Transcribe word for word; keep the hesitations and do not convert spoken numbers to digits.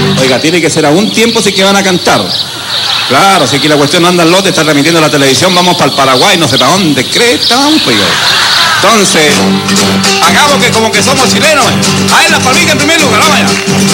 Oiga, tiene que ser a un tiempo si que van a cantar. Claro, si aquí la cuestión no anda en lote, está transmitiendo la televisión, vamos para el Paraguay, no sé para dónde, cresta, vamos, pues. Entonces, hagamos que como que somos chilenos. A él la palmica en primer lugar, vamos allá.